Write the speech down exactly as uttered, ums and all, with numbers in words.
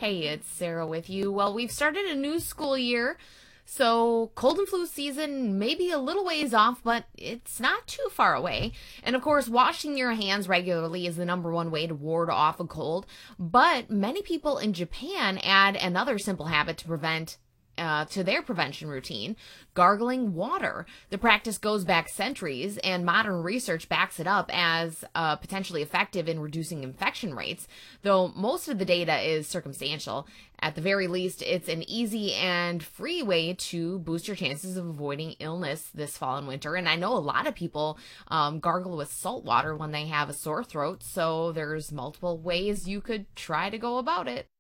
Hey, it's Sarah with you. Well, we've started a new school year, so cold and flu season may be a little ways off, but it's not too far away. And of course, washing your hands regularly is the number one way to ward off a cold. But many people in Japan add another simple habit to prevent Uh, to their prevention routine, gargling water. The practice goes back centuries, and modern research backs it up as uh, potentially effective in reducing infection rates, though most of the data is circumstantial. At the very least, it's an easy and free way to boost your chances of avoiding illness this fall and winter. And I know a lot of people um, gargle with salt water when they have a sore throat, so there's multiple ways you could try to go about it.